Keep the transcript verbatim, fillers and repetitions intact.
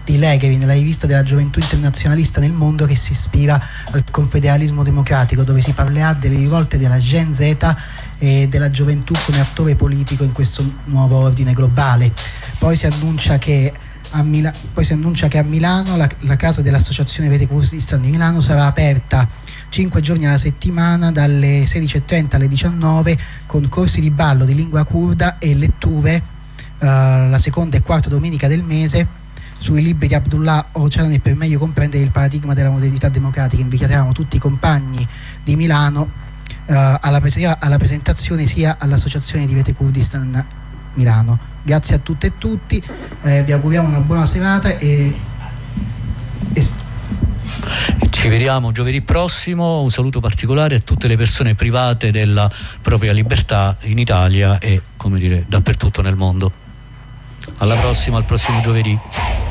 di Leghevi nella rivista della gioventù internazionalista nel mondo, che si ispira al confederalismo democratico, dove si parlerà delle rivolte della Gen Z e della gioventù come attore politico in questo nuovo ordine globale. Poi si annuncia che a, Mila- poi si annuncia che a Milano la, la casa dell'Associazione Rete Kurdistan di Milano sarà aperta cinque giorni alla settimana dalle sedici e trenta alle diciannove, con corsi di ballo di lingua curda e letture uh, la seconda e quarta domenica del mese sui libri di Abdullah Öcalan, e per meglio comprendere il paradigma della modernità democratica invitiamo tutti i compagni di Milano uh, alla, pres- alla presentazione sia all'Associazione di Rete Kurdistan Milano. Grazie a tutte e tutti, eh, vi auguriamo una buona serata e, e ci vediamo giovedì prossimo. Un saluto particolare a tutte le persone private della propria libertà in Italia e, come dire, dappertutto nel mondo. Alla prossima, al prossimo giovedì.